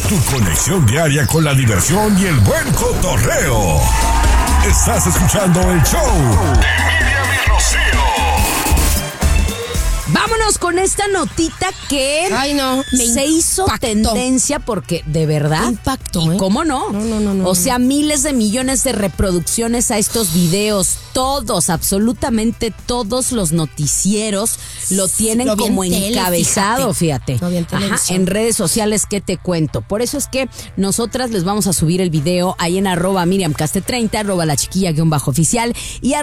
Tu conexión diaria con la diversión y el buen cotorreo. Estás escuchando el show de Miriam y Rocío. Vámonos con esta notita que se hizo tendencia porque de verdad impactó, ¿y cómo no? No. O sea, miles de millones de reproducciones a estos videos. Todos, absolutamente todos los noticieros lo tienen como encabezado, fíjate. En redes sociales, ¿qué te cuento? Por eso es que nosotras les vamos a subir el video ahí en @MiriamCaste30, @lachiquilla_oficial y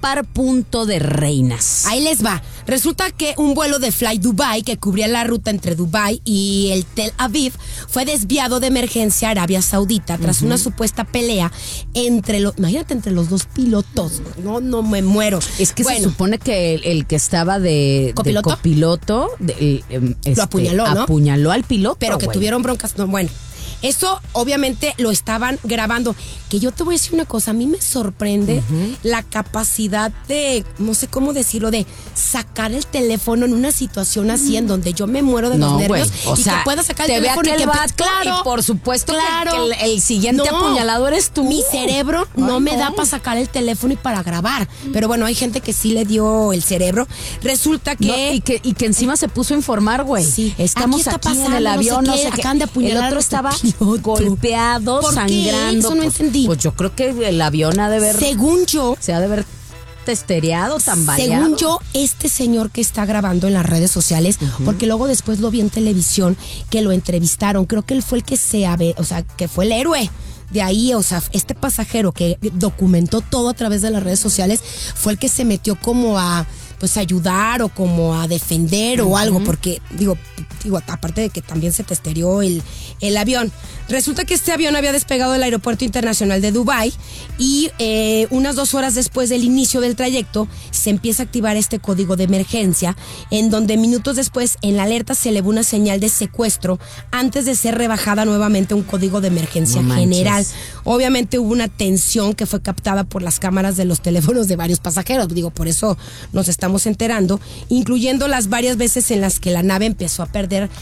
@par.de_reinas. Ahí les va. Resulta que un vuelo de Fly Dubai que cubría la ruta entre Dubai y el Tel Aviv fue desviado de emergencia a Arabia Saudita tras una supuesta pelea entre los dos pilotos. No me muero. Es que se supone que el que estaba de copiloto lo apuñaló, ¿no? Apuñaló al piloto. Pero que tuvieron broncas. No, bueno. Eso obviamente lo estaban grabando. Que yo te voy a decir una cosa, a mí me sorprende la capacidad de, no sé cómo decirlo, de sacar el teléfono en una situación así en donde yo me muero de los nervios y que pueda sacar el teléfono y que claro, y por supuesto que el siguiente apuñalado eres tú. Mi cerebro no me da para sacar el teléfono y para grabar. Pero bueno, hay gente que sí le dio el cerebro. Resulta que y que encima se puso a informar, güey. Sí. Estamos aquí en el avión, no sé qué. Acaban de apuñalar. El otro estaba golpeado, ¿por sangrando. Eso no entendí. Pues yo creo que el avión ha de haber, según yo, se ha de haber testereado, tambaleado. Según yo, este señor que está grabando en las redes sociales, porque luego después lo vi en televisión, que lo entrevistaron, creo que él fue el que que fue el héroe. De ahí, o sea, este pasajero que documentó todo a través de las redes sociales fue el que se metió como a ayudar o como a defender o algo, porque digo, aparte de que también se testereó el avión. Resulta que este avión había despegado del Aeropuerto Internacional de Dubái y unas 2 horas después del inicio del trayecto se empieza a activar este código de emergencia, en donde minutos después en la alerta se elevó una señal de secuestro antes de ser rebajada nuevamente un código de emergencia general. Obviamente hubo una tensión que fue captada por las cámaras de los teléfonos de varios pasajeros, digo, por eso nos estamos enterando, incluyendo las varias veces en las que la nave empezó a perder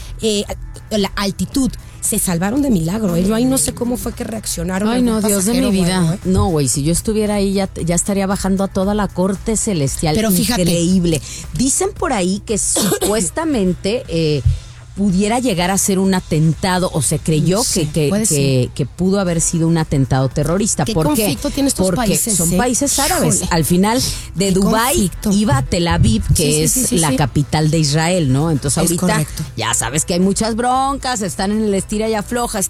la altitud. Se salvaron de milagro, Yo ahí no sé cómo fue que reaccionaron. Ay, no, Dios de mi vida. Bueno, no, güey, si yo estuviera ahí ya estaría bajando a toda la corte celestial. Pero fíjate. Increíble. Dicen por ahí que supuestamente pudiera llegar a ser un atentado, o se creyó que pudo haber sido un atentado terrorista. ¿Qué ¿Por conflicto qué? tienen estos Porque países? Son países árabes. Híjole. Al final, de Dubái iba a Tel Aviv, que es la capital de Israel, ¿no? Entonces ahorita ya sabes que hay muchas broncas, están en el estira y afloja,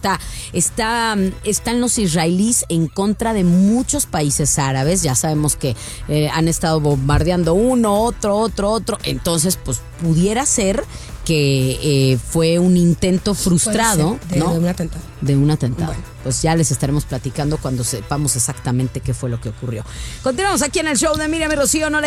están los israelíes en contra de muchos países árabes. Ya sabemos que han estado bombardeando uno, otro. Entonces, pues pudiera ser que fue un intento frustrado, ¿no? De un atentado. Bueno. Pues ya les estaremos platicando cuando sepamos exactamente qué fue lo que ocurrió. Continuamos aquí en el show de Miriam y Rocío. No le